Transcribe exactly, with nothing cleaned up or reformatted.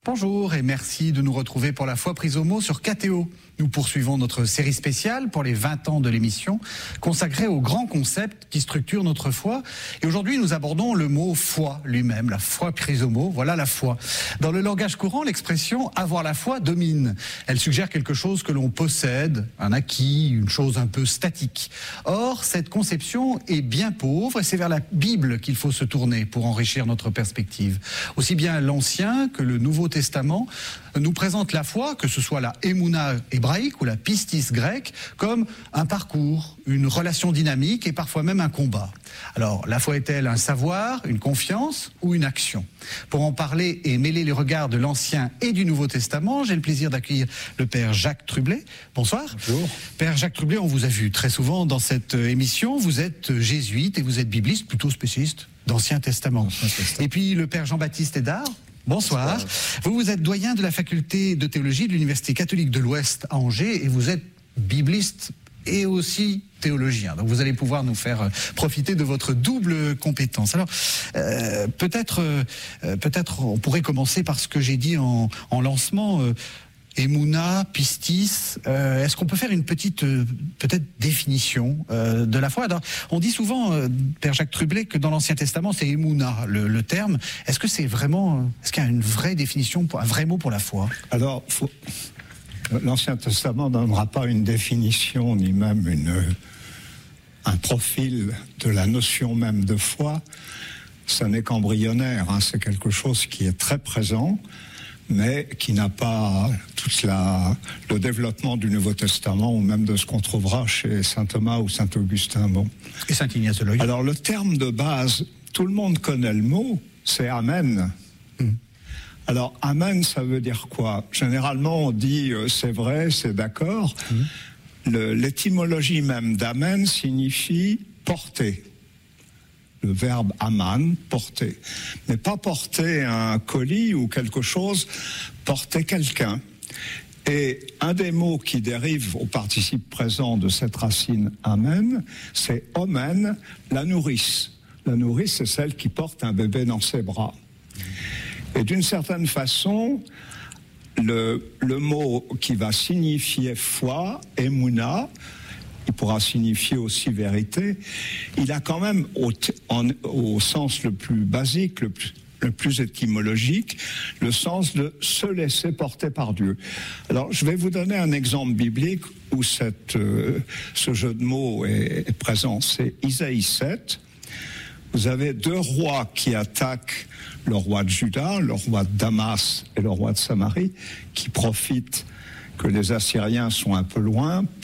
Bonjour et merci de nous retrouver pour la foi prise au mot sur K T O. Nous poursuivons notre série spéciale pour les vingt ans de l'émission, consacrée aux grands concepts qui structurent notre foi. Et aujourd'hui, nous abordons le mot foi lui-même, la foi prise au mot. Voilà la foi. Dans le langage courant, l'expression « avoir la foi » domine. Elle suggère quelque chose que l'on possède, un acquis, une chose un peu statique. Or, cette conception est bien pauvre et c'est vers la Bible qu'il faut se tourner pour enrichir notre perspective. Aussi bien l'Ancien que le Nouveau Testament nous présente la foi, que ce soit la Emouna hébraïque ou la pistis grecque, comme un parcours, une relation dynamique et parfois même un combat. Alors, la foi est-elle un savoir, une confiance ou une action? Pour en parler et mêler les regards de l'Ancien et du Nouveau Testament, j'ai le plaisir d'accueillir le Père Jacques Trublet. Bonsoir. Bonjour. Père Jacques Trublet, on vous a vu très souvent dans cette émission. Vous êtes jésuite et vous êtes bibliste, plutôt spécialiste d'Ancien Testament. Et puis le Père Jean-Baptiste Hédard. Bonsoir. Bonsoir. Vous, vous êtes doyen de la faculté de théologie de l'Université catholique de l'Ouest à Angers et vous êtes bibliste et aussi théologien. Donc vous allez pouvoir nous faire profiter de votre double compétence. Alors euh, peut-être, euh, peut-être on pourrait commencer par ce que j'ai dit en, en lancement. Euh, Emouna, pistis, euh, est-ce qu'on peut faire une petite, euh, peut-être, définition euh, de la foi? Alors, on dit souvent, euh, Père Jacques Trublet, que dans l'Ancien Testament, c'est Emouna, le, le terme. Est-ce que c'est vraiment, est-ce qu'il y a une vraie définition, un vrai mot pour la foi? Alors, faut... l'Ancien Testament ne donnera pas une définition, ni même une, un profil de la notion même de foi. Ça n'est qu'embryonnaire, hein, c'est quelque chose qui est très présent, mais qui n'a pas tout la, le développement du Nouveau Testament ou même de ce qu'on trouvera chez saint Thomas ou saint Augustin. Bon. Et saint Ignace de Loyola. Alors le terme de base, tout le monde connaît le mot, c'est Amen. Mmh. Alors Amen, ça veut dire quoi? Généralement on dit euh, c'est vrai, c'est d'accord. Mmh. Le, l'étymologie même d'Amen signifie porter. Le verbe aman, porter. Mais pas porter un colis ou quelque chose, porter quelqu'un. Et un des mots qui dérive au participe présent de cette racine amen, c'est omen, la nourrice. La nourrice, c'est celle qui porte un bébé dans ses bras. Et d'une certaine façon, le, le mot qui va signifier foi, emouna, il pourra signifier aussi vérité, il a quand même, au, en, au sens le plus basique, le plus, le plus étymologique, le sens de se laisser porter par Dieu. Alors, je vais vous donner un exemple biblique où cette, euh, ce jeu de mots est, est présent. C'est Isaïe sept. Vous avez deux rois qui attaquent le roi de Juda, le roi de Damas et le roi de Samarie, qui profitent que les Assyriens sont un peu loin